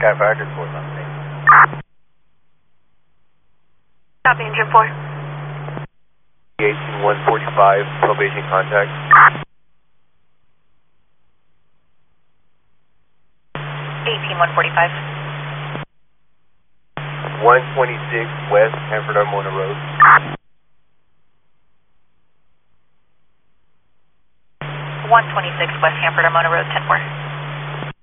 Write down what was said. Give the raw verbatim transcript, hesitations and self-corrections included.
Cat Factor four something. Copy, engine four. eighteen one forty-five, probation contact. eighteen one forty-five. one twenty-six West Hanford Armona Road. one twenty-six West Hanford Armona Road, ten four.